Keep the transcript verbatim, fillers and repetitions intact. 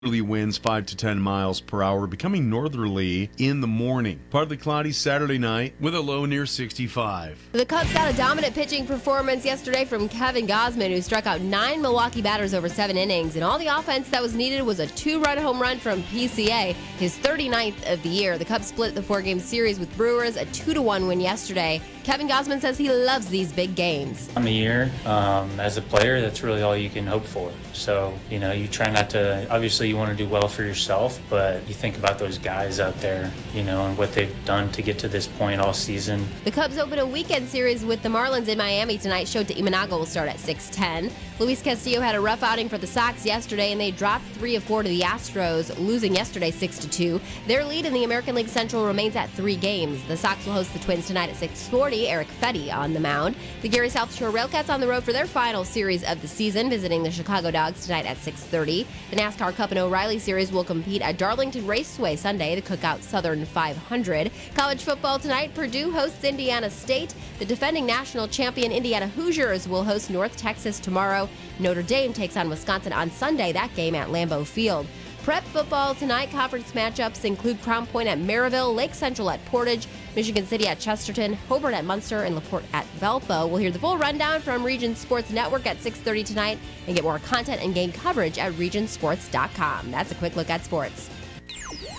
Northerly winds five to ten miles per hour, becoming northerly in the morning. Partly cloudy Saturday night with a low near sixty-five. The Cubs got a dominant pitching performance yesterday from Kevin Gausman, who struck out nine Milwaukee batters over seven innings. And all the offense that was needed was a two-run home run from P C A, his thirty-ninth of the year. The Cubs split the four-game series with Brewers, a two to one win yesterday. Kevin Gausman says he loves these big games. On the year, um, as a player, that's really all you can hope for. So, you know, you try not to, obviously you want to do well for yourself, but you think about those guys out there, you know, and what they've done to get to this point all season. The Cubs open a weekend series with the Marlins in Miami tonight. Shota Imanaga will start at six ten. Luis Castillo had a rough outing for the Sox yesterday, and they dropped three of four to the Astros, losing yesterday six to two. Their lead in the American League Central remains at three games. The Sox will host the Twins tonight at six forty. Eric Fetty on the mound. The Gary South Shore Railcats on the road for their final series of the season, visiting the Chicago Dogs tonight at six thirty. The NASCAR Cup and O'Reilly Series will compete at Darlington Raceway Sunday, the Cookout Southern five hundred. College football tonight, Purdue hosts Indiana State. The defending national champion Indiana Hoosiers will host North Texas tomorrow. Notre Dame takes on Wisconsin on Sunday, that game at Lambeau Field. Prep football tonight, conference matchups include Crown Point at Maryville, Lake Central at Portage, Michigan City at Chesterton, Hobart at Munster, and LaPorte at Valpo. We'll hear the full rundown from Region Sports Network at six thirty tonight and get more content and game coverage at region sports dot com. That's a quick look at sports.